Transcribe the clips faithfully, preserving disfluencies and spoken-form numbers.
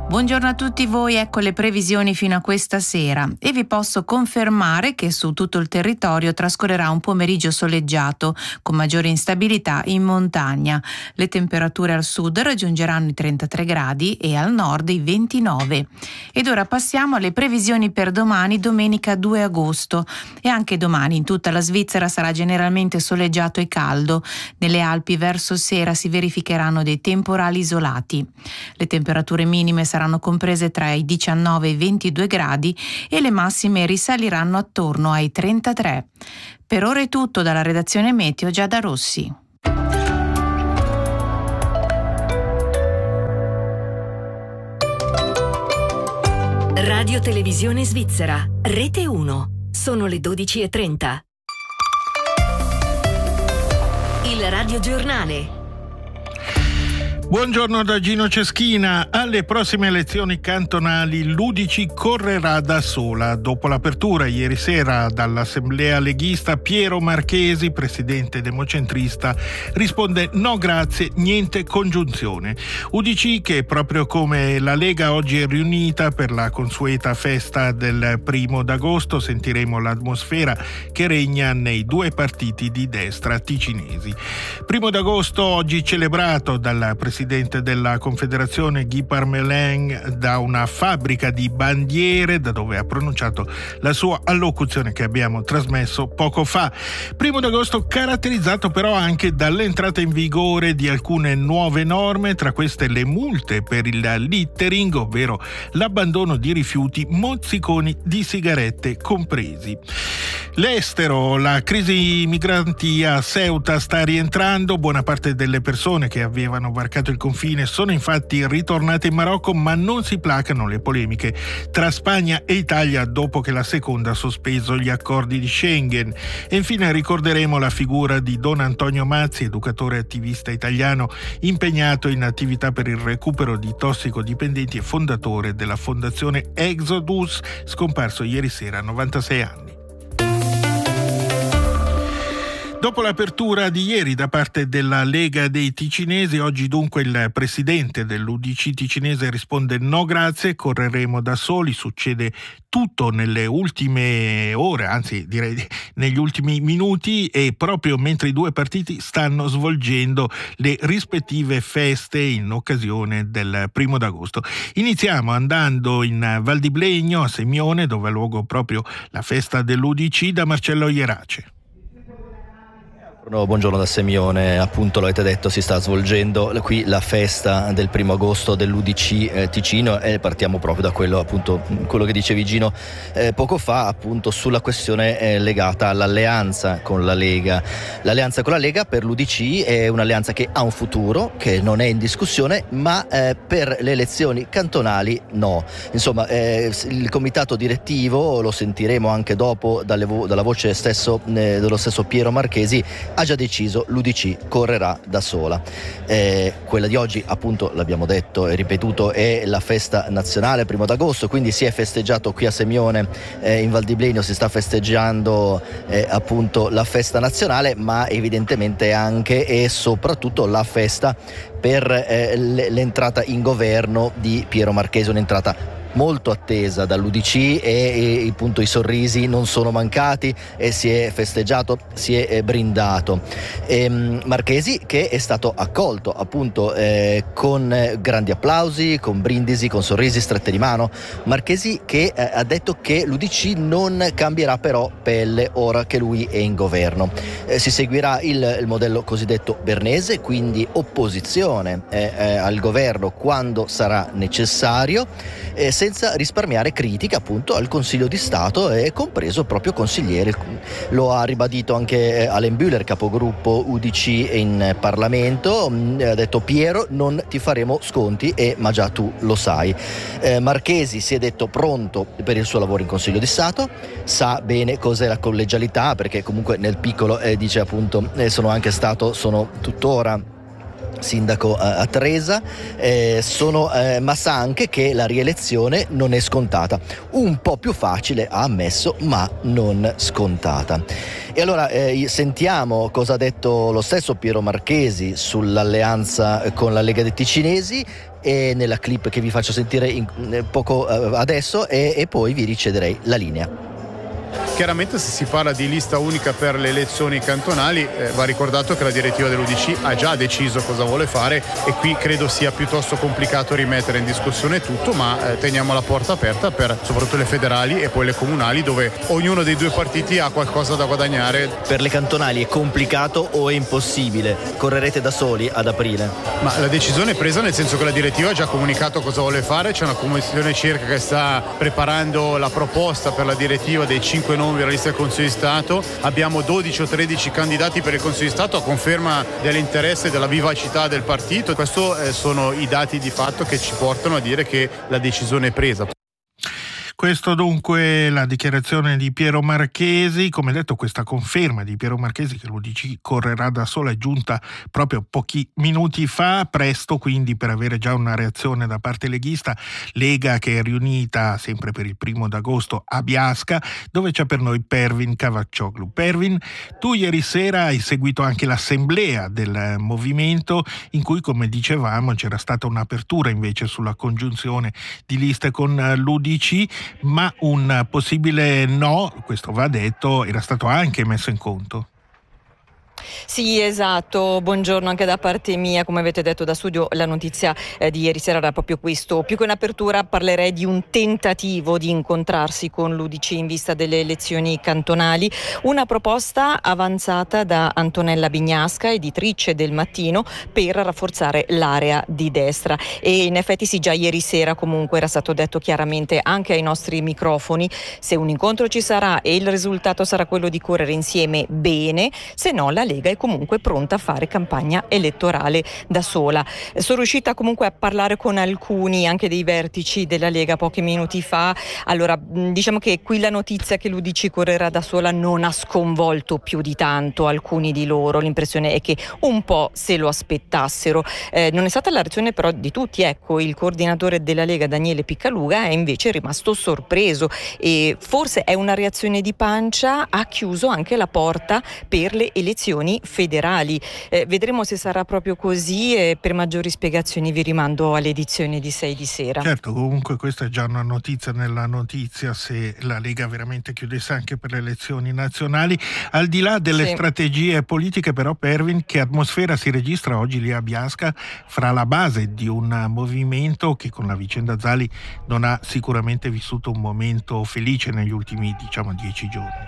Buongiorno a tutti voi, ecco le previsioni fino a questa sera e vi posso confermare che su tutto il territorio trascorrerà un pomeriggio soleggiato con maggiore instabilità in montagna. Le temperature al sud raggiungeranno i trentatré gradi e al nord i ventinove. Ed ora passiamo alle previsioni per domani, domenica due agosto. E anche domani in tutta la Svizzera sarà generalmente soleggiato e caldo. Nelle Alpi verso sera si verificheranno dei temporali isolati. Le temperature minime saranno comprese tra i diciannove e i ventidue gradi e le massime risaliranno attorno ai trentatré. Per ora è tutto dalla redazione Meteo Giada Rossi. Radio Televisione Svizzera, Rete uno. Sono le dodici e trenta. Il Radio Giornale. Buongiorno da Gino Ceschina. Alle prossime elezioni cantonali l'U D C correrà da sola. Dopo l'apertura ieri sera dall'assemblea leghista, Piero Marchesi, presidente democentrista, risponde no grazie, niente congiunzione. U D C che proprio come la Lega oggi è riunita per la consueta festa del primo d'agosto. Sentiremo l'atmosfera che regna nei due partiti di destra ticinesi. Primo d'agosto oggi celebrato dal presidente presidente della Confederazione Guy Parmelin da una fabbrica di bandiere, da dove ha pronunciato la sua allocuzione che abbiamo trasmesso poco fa. Primo d'agosto caratterizzato però anche dall'entrata in vigore di alcune nuove norme, tra queste le multe per il littering, ovvero l'abbandono di rifiuti, mozziconi di sigarette compresi. L'estero, la crisi migranti a Ceuta sta rientrando, buona parte delle persone che avevano varcato il confine sono infatti ritornate in Marocco, ma non si placano le polemiche tra Spagna e Italia dopo che la seconda ha sospeso gli accordi di Schengen. E infine ricorderemo la figura di Don Antonio Mazzi, educatore attivista italiano impegnato in attività per il recupero di tossicodipendenti e fondatore della fondazione Exodus, scomparso ieri sera a novantasei anni. Dopo l'apertura di ieri da parte della Lega dei Ticinesi, oggi dunque il presidente dell'U D C ticinese risponde no grazie, correremo da soli. Succede tutto nelle ultime ore, anzi direi negli ultimi minuti, e proprio mentre i due partiti stanno svolgendo le rispettive feste in occasione del primo d'agosto. Iniziamo andando in Val di Blegno, a Semione, dove ha luogo proprio la festa dell'U D C, da Marcello Ierace. No, buongiorno da Semione, appunto l'avete detto, si sta svolgendo qui la festa del primo agosto dell'U D C eh, Ticino, e partiamo proprio da quello, appunto, quello che dicevi Gino eh, poco fa, appunto sulla questione eh, legata all'alleanza con la Lega. L'alleanza con la Lega per l'U D C è un'alleanza che ha un futuro, che non è in discussione, ma eh, per le elezioni cantonali no. Insomma, eh, il comitato direttivo, lo sentiremo anche dopo dalle vo- dalla voce stesso, eh, dello stesso Piero Marchesi, ha già deciso, l'U D C correrà da sola. Eh, quella di oggi, appunto, l'abbiamo detto e ripetuto, è la festa nazionale primo d'agosto, quindi si è festeggiato qui a Semione, eh, in Val di Blegno si sta festeggiando eh, appunto la festa nazionale, ma evidentemente anche e soprattutto la festa per eh, l'entrata in governo di Piero Marchesi, un'entrata molto attesa dall'U D C e, e appunto i sorrisi non sono mancati e si è festeggiato, si è brindato. E, Marchesi che è stato accolto appunto eh, con grandi applausi, con brindisi, con sorrisi, strette di mano. Marchesi che eh, ha detto che l'U D C non cambierà però pelle ora che lui è in governo. Eh, si seguirà il, il modello cosiddetto bernese, quindi opposizione eh, eh, al governo quando sarà necessario, eh, senza risparmiare critica appunto al Consiglio di Stato e compreso proprio consigliere. Lo ha ribadito anche Alain Bühler, capogruppo U D C in Parlamento, ha detto: Piero, non ti faremo sconti, e ma già tu lo sai. eh, Marchesi si è detto pronto per il suo lavoro in Consiglio di Stato, sa bene cos'è la collegialità, perché comunque nel piccolo eh, dice appunto eh, sono anche stato, sono tuttora sindaco a Tresa, eh, sono, eh, ma sa anche che la rielezione non è scontata, un po' più facile ha ammesso, ma non scontata. E allora eh, sentiamo cosa ha detto lo stesso Piero Marchesi sull'alleanza con la Lega dei Ticinesi, e nella clip che vi faccio sentire in, poco eh, adesso, e, e poi vi ricederei la linea. Chiaramente se si parla di lista unica per le elezioni cantonali eh, va ricordato che la direttiva dell'U D C ha già deciso cosa vuole fare, e qui credo sia piuttosto complicato rimettere in discussione tutto, ma eh, teniamo la porta aperta per soprattutto le federali e poi le comunali, dove ognuno dei due partiti ha qualcosa da guadagnare. Per le cantonali è complicato o è impossibile? Correrete da soli ad aprile? Ma la decisione è presa, nel senso che la direttiva ha già comunicato cosa vuole fare, c'è una commissione circa che sta preparando la proposta per la direttiva dei cinque nomi della lista del Consiglio di Stato. Abbiamo dodici o tredici candidati per il Consiglio di Stato, a conferma dell'interesse e della vivacità del partito. Questi eh, sono i dati di fatto che ci portano a dire che la decisione è presa. Questo dunque la dichiarazione di Piero Marchesi. Come detto, questa conferma di Piero Marchesi che l'U D C correrà da sola è giunta proprio pochi minuti fa, presto quindi per avere già una reazione da parte leghista. Lega che è riunita sempre per il primo d'agosto a Biasca, dove c'è per noi Pervin Cavaccioglu. Pervin, tu ieri sera hai seguito anche l'assemblea del movimento, in cui, come dicevamo, c'era stata un'apertura invece sulla congiunzione di liste con l'U D C, ma un possibile no, questo va detto, era stato anche messo in conto. Sì, esatto, buongiorno anche da parte mia. Come avete detto da studio, la notizia eh, di ieri sera era proprio questo. Più che un'apertura parlerei di un tentativo di incontrarsi con l'U D C in vista delle elezioni cantonali, una proposta avanzata da Antonella Bignasca, editrice del Mattino, per rafforzare l'area di destra. E in effetti sì, già ieri sera comunque era stato detto chiaramente anche ai nostri microfoni: se un incontro ci sarà e il risultato sarà quello di correre insieme, bene, se no la Lega è comunque pronta a fare campagna elettorale da sola. Sono riuscita comunque a parlare con alcuni anche dei vertici della Lega pochi minuti fa. Allora, diciamo che qui la notizia che l'U D C correrà da sola non ha sconvolto più di tanto alcuni di loro. L'impressione è che un po' se lo aspettassero. Eh, non è stata la reazione però di tutti. Ecco, il coordinatore della Lega Daniele Piccaluga è invece rimasto sorpreso, e forse è una reazione di pancia, ha chiuso anche la porta per le elezioni federali. Eh, vedremo se sarà proprio così, e per maggiori spiegazioni vi rimando all'edizione di sei di sera. Certo, comunque questa è già una notizia nella notizia, se la Lega veramente chiudesse anche per le elezioni nazionali. Al di là delle sì. strategie politiche però, Pervin, che atmosfera si registra oggi lì a Biasca fra la base di un movimento che con la vicenda Zali non ha sicuramente vissuto un momento felice negli ultimi, diciamo, dieci giorni?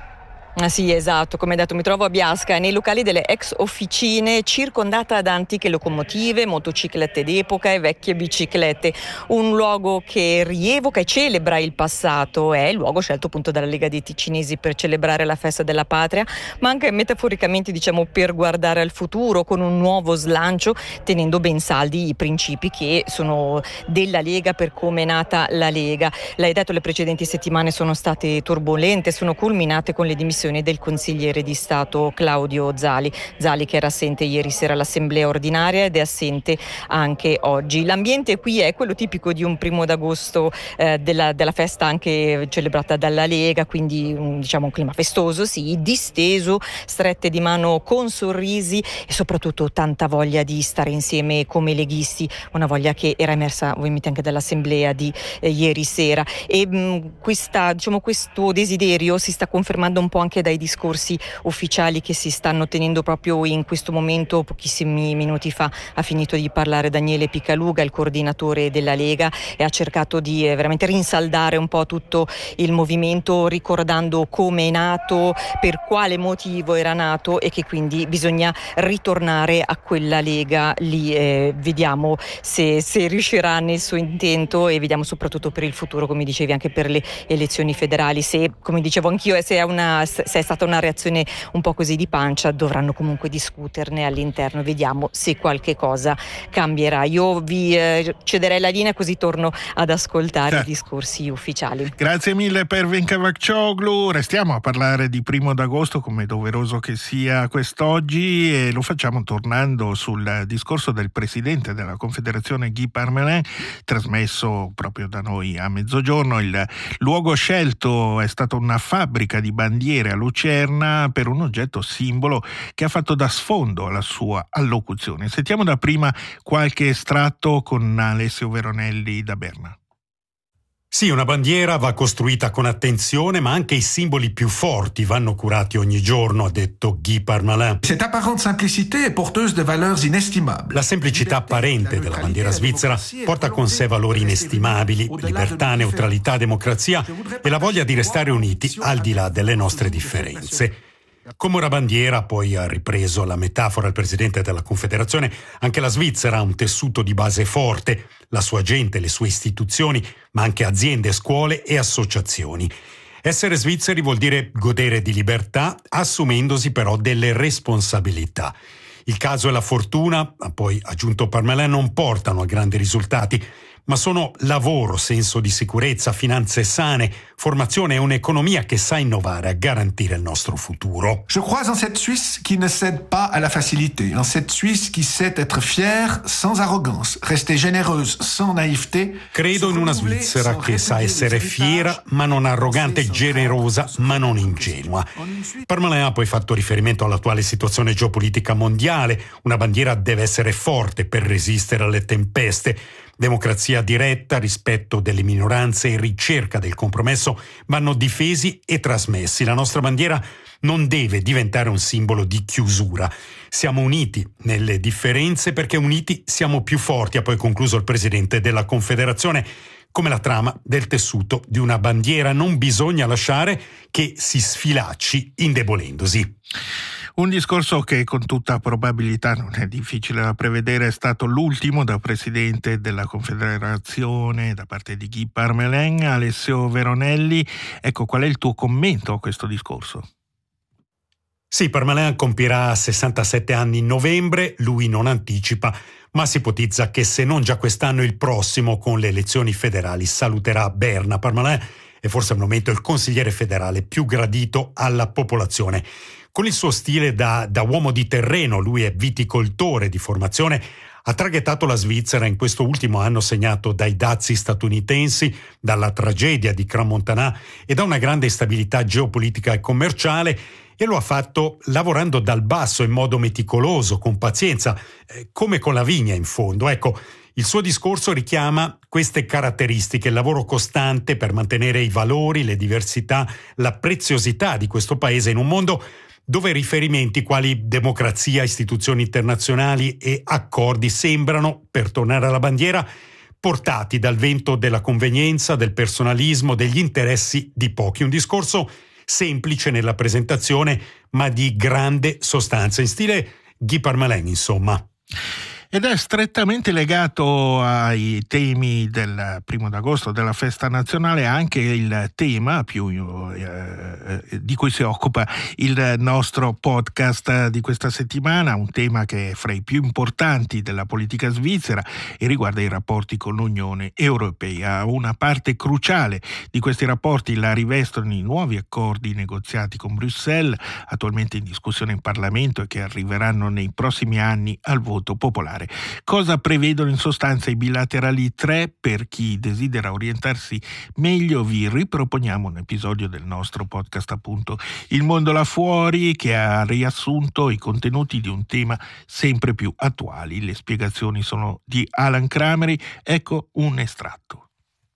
Ah, sì, esatto, come detto mi trovo a Biasca, nei locali delle ex officine, circondata da antiche locomotive, motociclette d'epoca e vecchie biciclette. Un luogo che rievoca e celebra il passato, è il luogo scelto appunto dalla Lega dei Ticinesi per celebrare la festa della patria, ma anche metaforicamente, diciamo, per guardare al futuro con un nuovo slancio, tenendo ben saldi i principi che sono della Lega per come è nata la Lega. L'hai detto, le precedenti settimane sono state turbolente, sono culminate con le dimissioni del consigliere di Stato Claudio Zali. Zali che era assente ieri sera all'assemblea ordinaria ed è assente anche oggi. L'ambiente qui è quello tipico di un primo d'agosto, eh, della, della festa anche celebrata dalla Lega, quindi un, diciamo un clima festoso, sì, disteso, strette di mano con sorrisi e soprattutto tanta voglia di stare insieme come leghisti, una voglia che era emersa ovviamente anche dall'assemblea di eh, ieri sera. E mh, questa, diciamo, questo desiderio si sta confermando un po' anche dai discorsi ufficiali che si stanno tenendo proprio in questo momento. Pochissimi minuti fa ha finito di parlare Daniele Piccaluga, il coordinatore della Lega, e ha cercato di eh, veramente rinsaldare un po' tutto il movimento, ricordando come è nato, per quale motivo era nato e che quindi bisogna ritornare a quella Lega lì. Eh, vediamo se, se riuscirà nel suo intento, e vediamo soprattutto per il futuro, come dicevi, anche per le elezioni federali, se, come dicevo anch'io, se è una se è stata una reazione un po' così di pancia, dovranno comunque discuterne all'interno, vediamo se qualche cosa cambierà. Io vi eh, cederei la linea così torno ad ascoltare certo. i discorsi ufficiali. Grazie mille Pervin Cavaccioglu, restiamo a parlare di primo d'agosto come è doveroso che sia quest'oggi e lo facciamo tornando sul discorso del presidente della Confederazione Guy Parmelin, trasmesso proprio da noi a mezzogiorno. Il luogo scelto è stata una fabbrica di bandiere a Lucerna per un oggetto simbolo che ha fatto da sfondo alla sua allocuzione. Sentiamo da prima qualche estratto con Alessio Veronelli da Berna. Sì, una bandiera va costruita con attenzione, ma anche i simboli più forti vanno curati ogni giorno, ha detto Guy Parmelin. Cette apparente simplicité est porteuse de valeurs inestimables. La semplicità apparente della bandiera svizzera porta con sé valori inestimabili, libertà, neutralità, democrazia e la voglia di restare uniti al di là delle nostre differenze. Come una bandiera, poi ha ripreso la metafora il presidente della Confederazione, anche la Svizzera ha un tessuto di base forte, la sua gente, le sue istituzioni, ma anche aziende, scuole e associazioni. Essere svizzeri vuol dire godere di libertà, assumendosi però delle responsabilità. Il caso e la fortuna, ha poi aggiunto Parmelin, non portano a grandi risultati, ma sono lavoro, senso di sicurezza, finanze sane, formazione e un'economia che sa innovare a garantire il nostro futuro. Je crois en cette Suisse qui ne cède pas à la facilité, en cette Suisse qui sait être fière sans arrogance, rester généreuse sans naïveté. Credo in una Svizzera che sa essere fiera ma non arrogante, generosa ma non ingenua. Parmelin ha poi fatto riferimento all'attuale situazione geopolitica mondiale. Una bandiera deve essere forte per resistere alle tempeste. Democrazia diretta, rispetto delle minoranze e ricerca del compromesso vanno difesi e trasmessi. La nostra bandiera non deve diventare un simbolo di chiusura. Siamo uniti nelle differenze perché uniti siamo più forti, ha poi concluso il presidente della Confederazione. Come la trama del tessuto di una bandiera, non bisogna lasciare che si sfilacci indebolendosi. Un discorso che con tutta probabilità non è difficile da prevedere è stato l'ultimo da presidente della Confederazione da parte di Guy Parmelin. Alessio Veronelli, ecco, qual è il tuo commento a questo discorso? Sì, Parmelin compirà sessantasette anni in novembre, lui non anticipa, ma si ipotizza che se non già quest'anno il prossimo con le elezioni federali saluterà Berna. Parmelin è forse al momento il consigliere federale più gradito alla popolazione. Con il suo stile da, da uomo di terreno, lui è viticoltore di formazione, ha traghettato la Svizzera in questo ultimo anno segnato dai dazi statunitensi, dalla tragedia di Crans-Montana e da una grande instabilità geopolitica e commerciale, e lo ha fatto lavorando dal basso in modo meticoloso, con pazienza, eh, come con la vigna in fondo. Ecco, il suo discorso richiama queste caratteristiche, il lavoro costante per mantenere i valori, le diversità, la preziosità di questo paese in un mondo dove riferimenti quali democrazia, istituzioni internazionali e accordi sembrano, per tornare alla bandiera, portati dal vento della convenienza, del personalismo, degli interessi di pochi. Un discorso semplice nella presentazione, ma di grande sostanza, in stile Guy Parmelin, insomma. Ed è strettamente legato ai temi del primo d'agosto, della festa nazionale, anche il tema più eh, di cui si occupa il nostro podcast di questa settimana, un tema che è fra i più importanti della politica svizzera e riguarda i rapporti con l'Unione Europea. Una parte cruciale di questi rapporti la rivestono i nuovi accordi negoziati con Bruxelles, attualmente in discussione in Parlamento e che arriveranno nei prossimi anni al voto popolare. Cosa prevedono in sostanza i bilaterali tre? Per chi desidera orientarsi meglio vi riproponiamo un episodio del nostro podcast, appunto Il mondo là fuori, che ha riassunto i contenuti di un tema sempre più attuali. Le spiegazioni sono di Alan Cramery, ecco un estratto.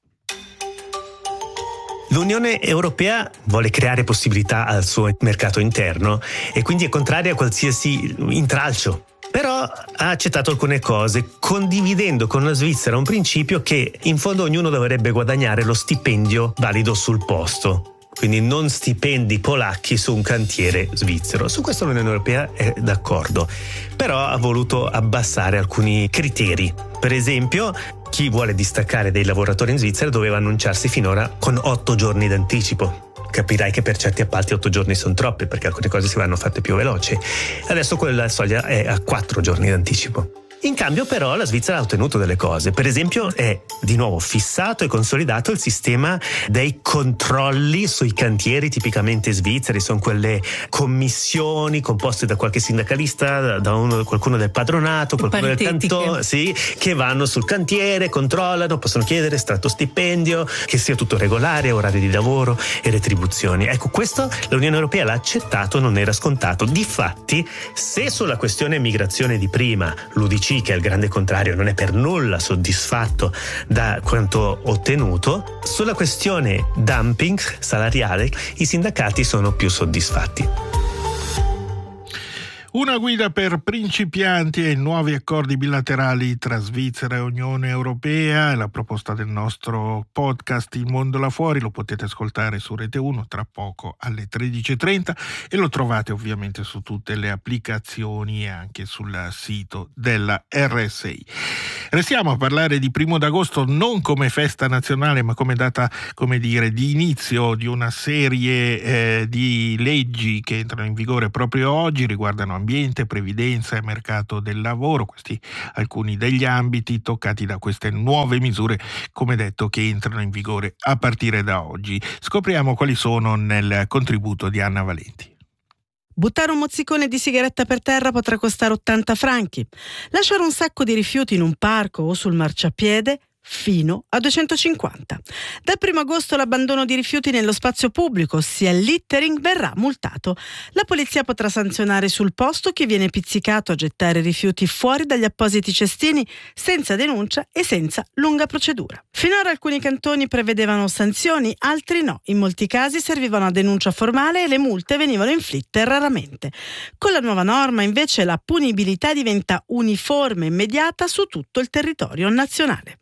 L'Unione Europea vuole creare possibilità al suo mercato interno e quindi è contraria a qualsiasi intralcio. Però ha accettato alcune cose, condividendo con la Svizzera un principio che in fondo ognuno dovrebbe guadagnare lo stipendio valido sul posto. Quindi non stipendi polacchi su un cantiere svizzero. Su questo l'Unione Europea è d'accordo, però ha voluto abbassare alcuni criteri. Per esempio, chi vuole distaccare dei lavoratori in Svizzera doveva annunciarsi finora con otto giorni d'anticipo. capirai che per certi appalti otto giorni sono troppi, perché alcune cose si vanno fatte più veloci. Adesso quella soglia è a quattro giorni d'anticipo. In cambio però la Svizzera ha ottenuto delle cose. Per esempio è di nuovo fissato e consolidato il sistema dei controlli sui cantieri tipicamente svizzeri. Sono quelle commissioni composte da qualche sindacalista, da uno, qualcuno del padronato, qualcuno del cantone, sì, che vanno sul cantiere, controllano, possono chiedere estratto stipendio, che sia tutto regolare, orari di lavoro e retribuzioni. Ecco, questo l'Unione Europea l'ha accettato, non era scontato. Difatti, se sulla questione migrazione di prima l'U D C, che è il grande contrario, non è per nulla soddisfatto da quanto ottenuto, sulla questione dumping salariale i sindacati sono più soddisfatti. Una guida per principianti e nuovi accordi bilaterali tra Svizzera e Unione Europea è la proposta del nostro podcast Il Mondo là fuori. Lo potete ascoltare su Rete uno tra poco alle tredici e trenta e lo trovate ovviamente su tutte le applicazioni e anche sul sito della R S I. Restiamo a parlare di primo d'agosto non come festa nazionale, ma come data, come dire, di inizio di una serie eh, di leggi che entrano in vigore proprio oggi, riguardano ambiente, previdenza e mercato del lavoro. Questi alcuni degli ambiti toccati da queste nuove misure, come detto, che entrano in vigore a partire da oggi. Scopriamo quali sono nel contributo di Anna Valenti. Buttare un mozzicone di sigaretta per terra potrà costare ottanta franchi. Lasciare un sacco di rifiuti in un parco o sul marciapiede fino a duecentocinquanta. Dal primo agosto l'abbandono di rifiuti nello spazio pubblico, ossia il littering, verrà multato. La polizia potrà sanzionare sul posto chi viene pizzicato a gettare rifiuti fuori dagli appositi cestini senza denuncia e senza lunga procedura. Finora alcuni cantoni prevedevano sanzioni, altri no. In molti casi serviva una denuncia formale e le multe venivano inflitte raramente. Con la nuova norma invece la punibilità diventa uniforme e immediata su tutto il territorio nazionale.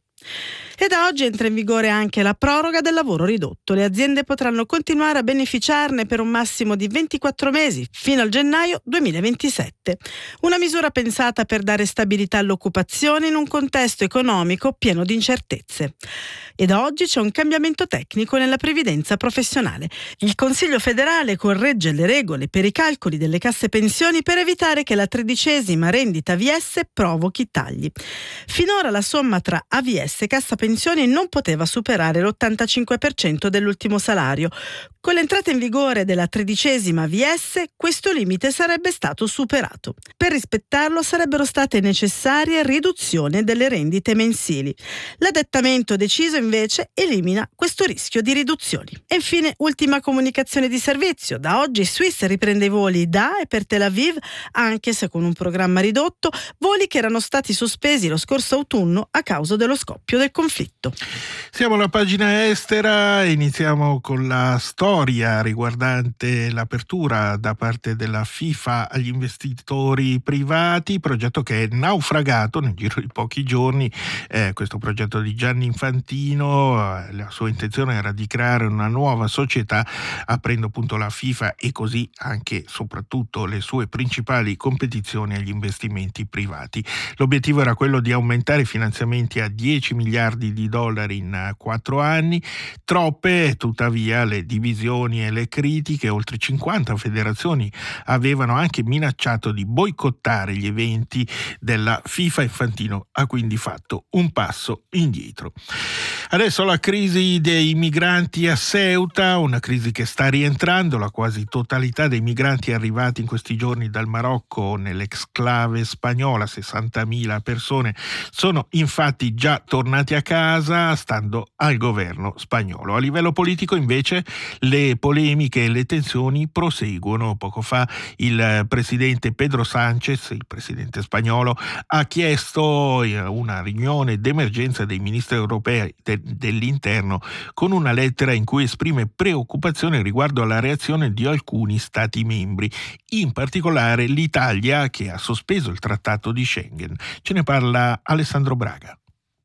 E da oggi entra in vigore anche la proroga del lavoro ridotto. Le aziende potranno continuare a beneficiarne per un massimo di ventiquattro mesi, fino al gennaio duemilaventisette. Una misura pensata per dare stabilità all'occupazione in un contesto economico pieno di incertezze. E da oggi c'è un cambiamento tecnico nella previdenza professionale. Il Consiglio federale corregge le regole per i calcoli delle casse pensioni per evitare che la tredicesima rendita A V S provochi tagli. Finora la somma tra A V S e cassa pensioni non poteva superare l'ottantacinque per cento dell'ultimo salario. Con l'entrata in vigore della tredicesima A V S, questo limite sarebbe stato superato. Per rispettarlo sarebbero state necessarie riduzioni delle rendite mensili. L'adattamento deciso invece elimina questo rischio di riduzioni. E infine, ultima comunicazione di servizio. Da oggi Swiss riprende i voli da e per Tel Aviv, anche se con un programma ridotto, voli che erano stati sospesi lo scorso autunno a causa dello scoppio del conflitto. Siamo alla pagina estera e iniziamo con la storia riguardante l'apertura da parte della FIFA agli investitori privati, progetto che è naufragato nel giro di pochi giorni. Eh, questo progetto di Gianni Infantino, eh, la sua intenzione era di creare una nuova società aprendo appunto la FIFA e così anche soprattutto le sue principali competizioni agli investimenti privati. L'obiettivo era quello di aumentare i finanziamenti a dieci miliardi di dollari in quattro anni. Troppe tuttavia le divisioni e le critiche. Oltre cinquanta federazioni avevano anche minacciato di boicottare gli eventi della FIFA. Infantino ha quindi fatto un passo indietro. Adesso la crisi dei migranti a Ceuta, una crisi che sta rientrando. La quasi totalità dei migranti arrivati in questi giorni dal Marocco nell'exclave spagnola, sessantamila persone, sono infatti già tornati a casa stando al governo spagnolo. A livello politico invece le polemiche e le tensioni proseguono. Poco fa il presidente Pedro Sánchez, il presidente spagnolo, ha chiesto una riunione d'emergenza dei ministri europei de- dell'interno con una lettera in cui esprime preoccupazione riguardo alla reazione di alcuni stati membri, in particolare l'Italia che ha sospeso il trattato di Schengen. Ce ne parla Alessandro Braga.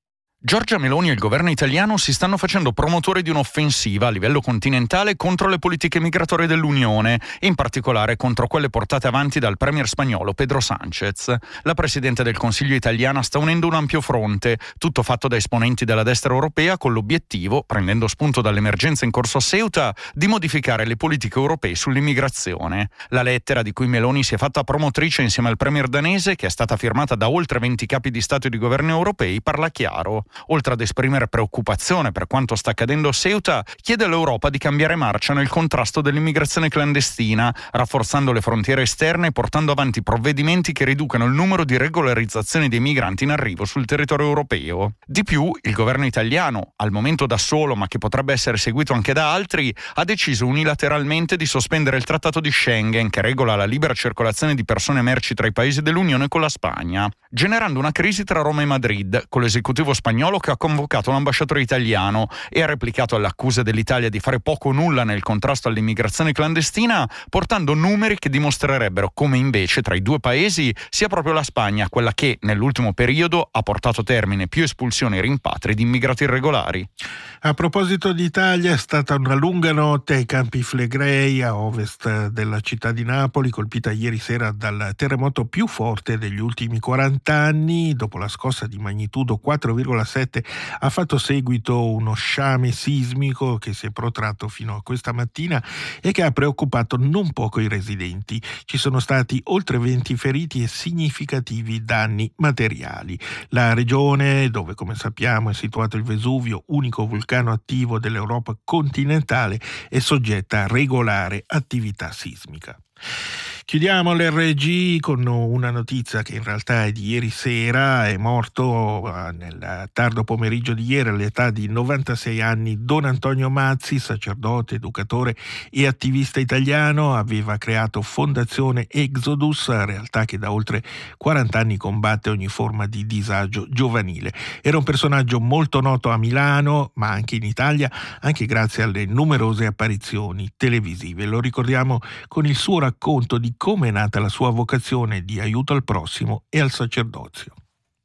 Giorgia Meloni e il governo italiano si stanno facendo promotori di un'offensiva a livello continentale contro le politiche migratorie dell'Unione e in particolare contro quelle portate avanti dal premier spagnolo Pedro Sánchez. La Presidente del Consiglio italiana sta unendo un ampio fronte, tutto fatto da esponenti della destra europea con l'obiettivo, prendendo spunto dall'emergenza in corso a Ceuta, di modificare le politiche europee sull'immigrazione. La lettera di cui Meloni si è fatta promotrice insieme al premier danese, che è stata firmata da oltre venti capi di Stato e di governo europei, parla chiaro. Oltre ad esprimere preoccupazione per quanto sta accadendo a Ceuta, chiede all'Europa di cambiare marcia nel contrasto dell'immigrazione clandestina, rafforzando le frontiere esterne e portando avanti provvedimenti che riducano il numero di regolarizzazioni dei migranti in arrivo sul territorio europeo. Di più, il governo italiano, al momento da solo ma che potrebbe essere seguito anche da altri, ha deciso unilateralmente di sospendere il trattato di Schengen che regola la libera circolazione di persone e merci tra i paesi dell'Unione con la Spagna, generando una crisi tra Roma e Madrid, con l'esecutivo spagnolo che ha convocato un ambasciatore italiano e ha replicato alle accuse dell'Italia di fare poco o nulla nel contrasto all'immigrazione clandestina, portando numeri che dimostrerebbero come invece tra i due paesi sia proprio la Spagna quella che nell'ultimo periodo ha portato a termine più espulsioni e rimpatri di immigrati irregolari. A proposito d'Italia, è stata una lunga notte ai Campi Flegrei a ovest della città di Napoli, colpita ieri sera dal terremoto più forte degli ultimi quaranta anni. Dopo la scossa di magnitudo quattro virgola sette ha fatto seguito uno sciame sismico che si è protratto fino a questa mattina e che ha preoccupato non poco i residenti. Ci sono stati oltre venti feriti e significativi danni materiali. La regione, dove come sappiamo è situato il Vesuvio, unico vulcano attivo dell'Europa continentale, è soggetta a regolare attività sismica. Chiudiamo l'R G con una notizia che in realtà è di ieri sera. È morto nel tardo pomeriggio di ieri all'età di novantasei anni Don Antonio Mazzi, sacerdote, educatore e attivista italiano. Aveva creato Fondazione Exodus, realtà che da oltre quaranta anni combatte ogni forma di disagio giovanile. Era un personaggio molto noto a Milano, ma anche in Italia, anche grazie alle numerose apparizioni televisive. Lo ricordiamo con il suo racconto di come è nata la sua vocazione di aiuto al prossimo e al sacerdozio.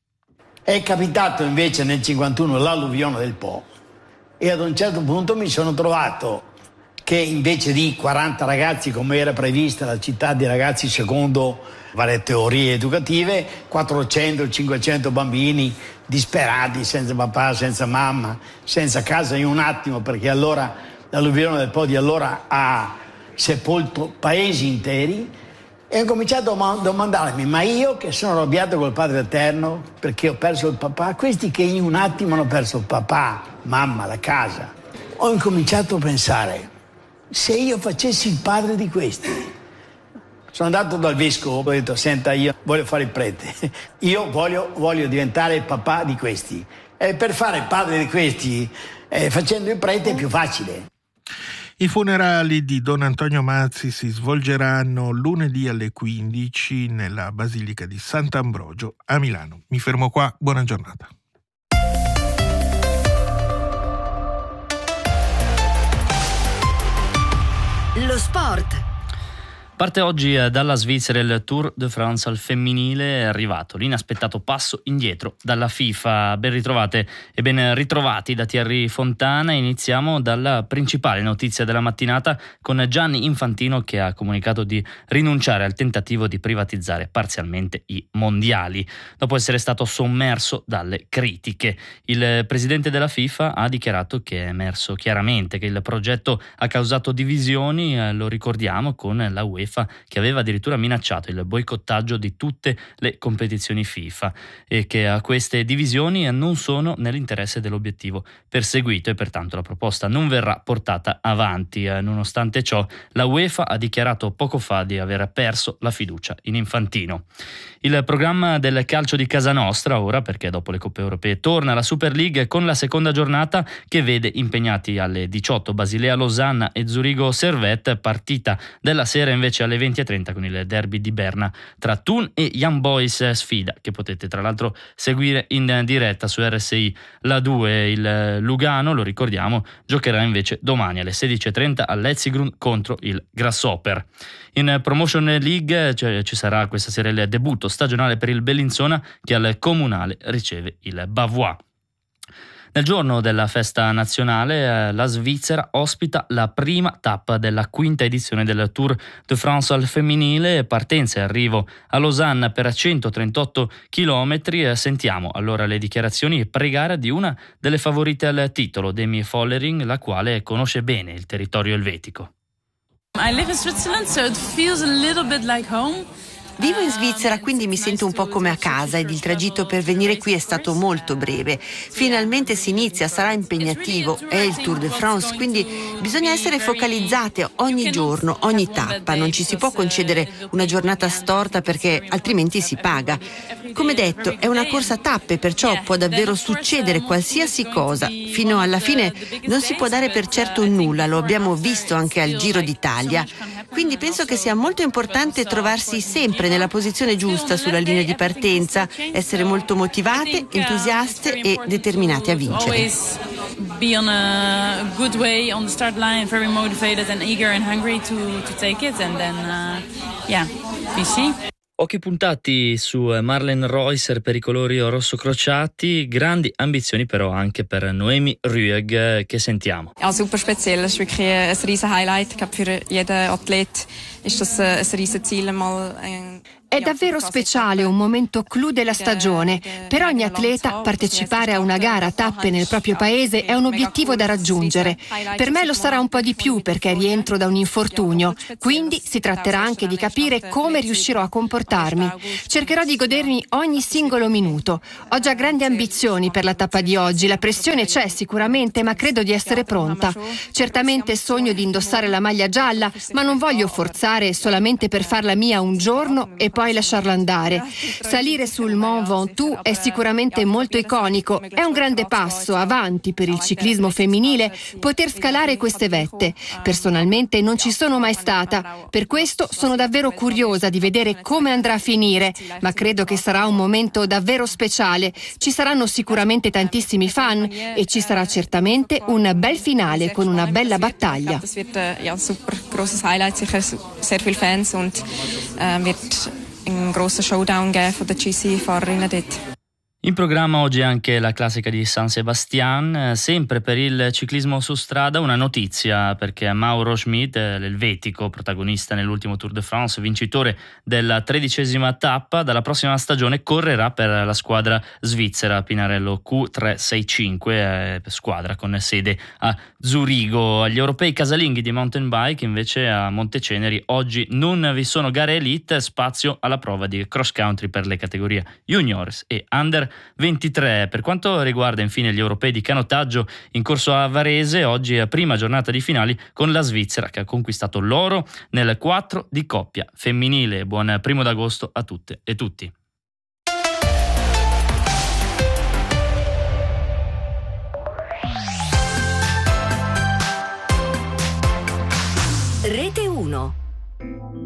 È capitato invece nel cinquantuno l'alluvione del Po e ad un certo punto mi sono trovato che invece di quaranta ragazzi come era prevista la città di ragazzi secondo varie teorie educative, quattrocento cinquecento bambini disperati, senza papà, senza mamma, senza casa in un attimo, perché allora l'alluvione del Po di allora ha sepolto paesi interi. E ho cominciato a domandarmi, ma io che sono arrabbiato col Padre Eterno perché ho perso il papà, questi che in un attimo hanno perso il papà, mamma, la casa, ho incominciato a pensare, se io facessi il padre di questi. Sono andato dal vescovo, ho detto, senta, io voglio fare il prete, io voglio, voglio diventare il papà di questi. E per fare il padre di questi, eh, facendo il prete è più facile. I funerali di Don Antonio Mazzi si svolgeranno lunedì alle quindici nella Basilica di Sant'Ambrogio a Milano. Mi fermo qua, buona giornata. Lo sport. Parte oggi dalla Svizzera il Tour de France al femminile. È arrivato l'inaspettato passo indietro dalla FIFA. Ben ritrovate e ben ritrovati da Thierry Fontana. Iniziamo dalla principale notizia della mattinata con Gianni Infantino che ha comunicato di rinunciare al tentativo di privatizzare parzialmente i mondiali dopo essere stato sommerso dalle critiche. Il presidente della FIFA ha dichiarato che è emerso chiaramente che il progetto ha causato divisioni, eh, lo ricordiamo, con la UEFA che aveva addirittura minacciato il boicottaggio di tutte le competizioni FIFA e che a queste divisioni non sono nell'interesse dell'obiettivo perseguito e pertanto la proposta non verrà portata avanti. Nonostante ciò, la UEFA ha dichiarato poco fa di aver perso la fiducia in Infantino. Il programma del calcio di casa nostra ora, perché dopo le Coppe Europee torna la Super League con la seconda giornata che vede impegnati alle diciotto Basilea Losanna e Zurigo Servette, partita della sera invece alle venti e trenta con il derby di Berna tra Thun e Young Boys, sfida che potete tra l'altro seguire in diretta su R S I La due. Il Lugano, lo ricordiamo, giocherà invece domani alle sedici e trenta all'Etzigrun contro il Grasshopper. In Promotion League cioè, ci sarà questa sera il debutto stagionale per il Bellinzona che al Comunale riceve il Bavois. Nel giorno della festa nazionale, la Svizzera ospita la prima tappa della quinta edizione del Tour de France al femminile, partenza e arrivo a Losanna per centotrentotto chilometri. Sentiamo allora le dichiarazioni e pre-gara di una delle favorite al titolo, Demi Vollering, la quale conosce bene il territorio elvetico. I live in Switzerland, so it feels a little bit like home. Vivo in Svizzera, quindi mi sento un po' come a casa ed il tragitto per venire qui è stato molto breve. Finalmente si inizia, sarà impegnativo, è il Tour de France, quindi bisogna essere focalizzate ogni giorno, ogni tappa. Non ci si può concedere una giornata storta perché altrimenti si paga. Come detto, è una corsa a tappe, perciò può davvero succedere qualsiasi cosa. Fino alla fine non si può dare per certo nulla, lo abbiamo visto anche al Giro d'Italia. Quindi penso che sia molto importante trovarsi sempre nella posizione giusta sulla linea di partenza, essere molto motivate, entusiaste e determinate a vincere. Be on a good way on the start line, very motivated and eager and hungry to to take it, and then uh, yeah, we see. Occhi puntati su Marlen Reusser per i colori rosso-crociati, grandi ambizioni però anche per Noemi Rüegg, che sentiamo. Ja, super speziell, es ist wirklich ein riesen Highlight. Ich glaube, für jeden Athlet ist das ein riesen Ziel, mal È davvero speciale, un momento clou della stagione. Per ogni atleta partecipare a una gara a tappe nel proprio paese è un obiettivo da raggiungere. Per me lo sarà un po' di più perché rientro da un infortunio, quindi si tratterà anche di capire come riuscirò a comportarmi. Cercherò di godermi ogni singolo minuto. Ho già grandi ambizioni per la tappa di oggi, la pressione c'è sicuramente, ma credo di essere pronta. Certamente sogno di indossare la maglia gialla, ma non voglio forzare solamente per farla mia un giorno e poi lasciarla andare. Salire sul Mont Ventoux è sicuramente molto iconico, è un grande passo avanti per il ciclismo femminile poter scalare queste vette. Personalmente non ci sono mai stata, per questo sono davvero curiosa di vedere come andrà a finire, ma credo che sarà un momento davvero speciale. Ci saranno sicuramente tantissimi fan e ci sarà certamente un bel finale con una bella battaglia. Das wird ja super großes Highlight, sicher sehr viele Fans und wird un grosso showdown geben von den G C-Fahrerinnen dort. In programma oggi anche la classica di San Sebastian, sempre per il ciclismo su strada una notizia, perché Mauro Schmid, l'elvetico protagonista nell'ultimo Tour de France, vincitore della tredicesima tappa, dalla prossima stagione correrà per la squadra svizzera Pinarello Q trecentosessantacinque, eh, squadra con sede a Zurigo. Agli europei casalinghi di mountain bike invece a Monteceneri oggi non vi sono gare elite, spazio alla prova di cross country per le categorie juniors e under ventitré. Per quanto riguarda infine gli europei di canottaggio in corso a Varese, oggi è prima giornata di finali con la Svizzera che ha conquistato l'oro nel quattro di coppia femminile. Buon primo d'agosto a tutte e tutti. Rete uno.